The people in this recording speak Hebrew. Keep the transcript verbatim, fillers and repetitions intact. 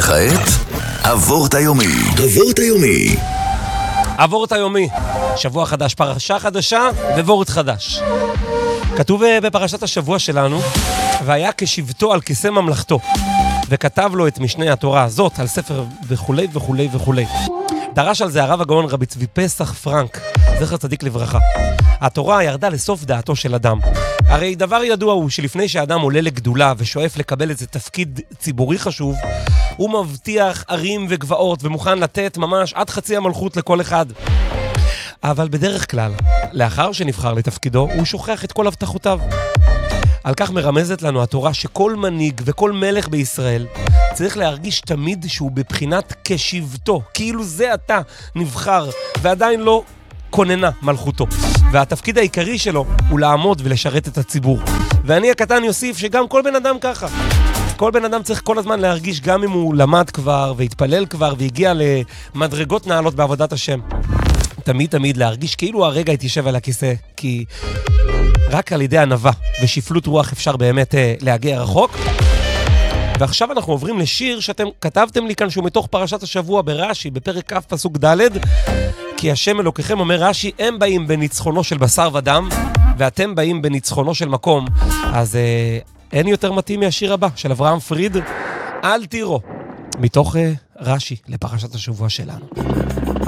וכעת, הוורט היומי. הוורט היומי. הוורט היומי. שבוע חדש, פרשה חדשה ווורט חדש. כתוב בפרשת השבוע שלנו, והיה כשבטו על כיסא ממלכתו, וכתב לו את משנה התורה הזאת על ספר וכולי וכולי וכולי. דרש על זה הרב הגאון רבי צבי פסח פרנק, זכר צדיק לברכה. התורה ירדה לסוף דעתו של אדם. הרי דבר ידוע הוא שלפני שאדם עולה לגדולה ושואף לקבל איזה תפקיד ציבורי חשוב, הוא מבטיח ערים וגבעות ומוכן לתת ממש עד חצי המלכות לכל אחד. אבל בדרך כלל, לאחר שנבחר לתפקידו, הוא שוכח את כל הבטחותיו. על כך מרמזת לנו התורה שכל מנהיג וכל מלך בישראל צריך להרגיש תמיד שהוא בבחינת כשבטו, כאילו זה אתה נבחר ועדיין לא כוננה מלכותו. והתפקיד העיקרי שלו הוא לעמוד ולשרת את הציבור. ואני הקטן יוסיף שגם כל בן אדם ככה. כל בן אדם צריך כל הזמן להרגיש, גם אם הוא למד כבר והתפלל כבר והגיע למדרגות נעלות בעבודת השם, תמיד תמיד להרגיש כאילו הרגע התיישב על הכיסא, כי רק על ידי ענווה ושפלות רוח אפשר באמת אה, להגיע רחוק. ועכשיו אנחנו עוברים לשיר שאתם כתבתם לי כאן, שהוא מתוך פרשת השבוע ברש"י, בפרק כ' פסוק ד', כי השם אלוקיכם, אומר רש"י, הם באים בניצחונו של בשר ודם, ואתם באים בניצחונו של מקום. אז אה, אין יותר מתאים מהשיר הבא של אברהם פריד, אל תירו, מתוך אה, רש"י לפרשת השבוע שלנו.